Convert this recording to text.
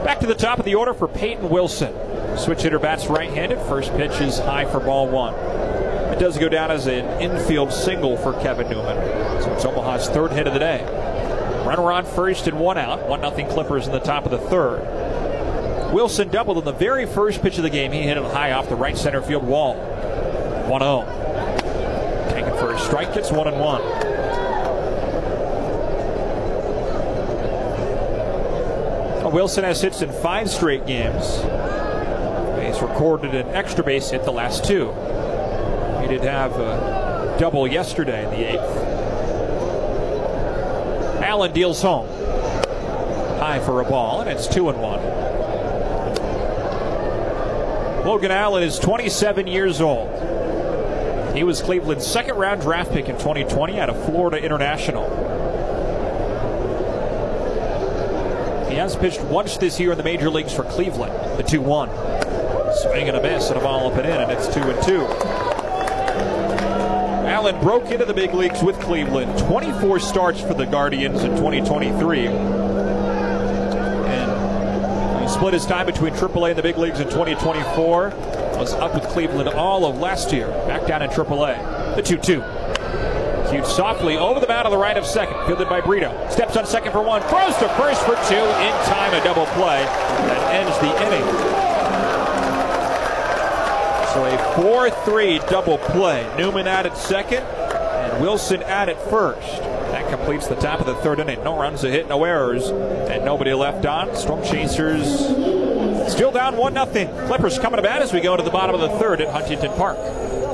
Back to the top of the order for Peyton Wilson. Switch hitter bats right-handed. First pitch is high for ball one. It does go down as an infield single for Kevin Newman. So it's Omaha's third hit of the day. Runner on first and one out. 1-0 Clippers in the top of the third. Wilson doubled in the very first pitch of the game. He hit it high off the right center field wall. 1-0. Taken for a strike. It's 1-1. Wilson has hits in 5 straight games. He's recorded an extra base hit the last 2. He did have a double yesterday in the 8th. Allen deals home. High for a ball, and it's 2-1. Logan Allen is 27 years old. He was Cleveland's second-round draft pick in 2020 out of Florida International. He has pitched once this year in the major leagues for Cleveland. The 2-1. Swing and a miss, and a ball up and in, and it's 2-2. Allen broke into the big leagues with Cleveland. 24 starts for the Guardians in 2023. And he split his time between AAA and the big leagues in 2024. Was up with Cleveland all of last year. Back down in AAA. The 2-2. Cued softly over the mound on the right of second. Fielded by Brito. Steps on second for 1. Throws to first for 2. In time, a double play. That ends the inning. So a 4-3 double play. Newman out at second, and Wilson out at first. That completes the top of the third inning. No runs, a hit, no errors, and nobody left on. Storm Chasers still down 1-0. Clippers coming to bat as we go to the bottom of the third at Huntington Park.